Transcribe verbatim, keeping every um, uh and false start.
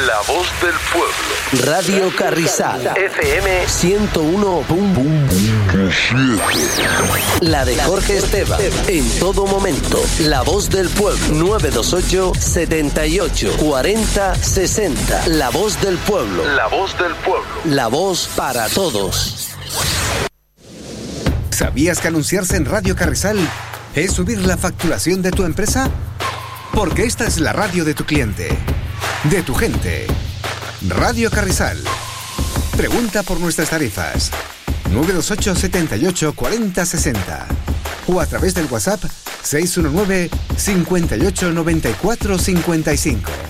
La voz del pueblo. Radio Carrizal. F M ciento uno punto siete. La de Jorge Esteban. En todo momento. La voz del pueblo. nueve dos ocho, setenta y ocho, cuarenta, sesenta. La voz del pueblo. La voz del pueblo. La voz para todos. ¿Sabías que anunciarse en Radio Carrizal es subir la facturación de tu empresa? Porque esta es la radio de tu cliente, de tu gente. Radio Carrizal. Pregunta por nuestras tarifas. nueve dos ocho, setenta y ocho, cuarenta, sesenta. O a través del WhatsApp seis uno nueve, cincuenta y ocho, noventa y cuatro, cincuenta y cinco.